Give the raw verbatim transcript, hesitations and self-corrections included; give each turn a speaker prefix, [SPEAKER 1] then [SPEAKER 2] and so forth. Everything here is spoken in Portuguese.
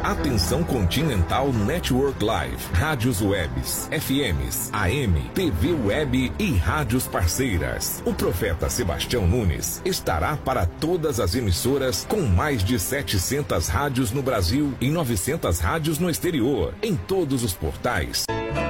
[SPEAKER 1] Atenção Continental Network Live, rádios webs, F Ms, A M, T V web e rádios parceiras. O Profeta Sebastião Nunes estará para todas as emissoras com mais de setecentas rádios no Brasil e novecentas rádios no exterior, em todos os portais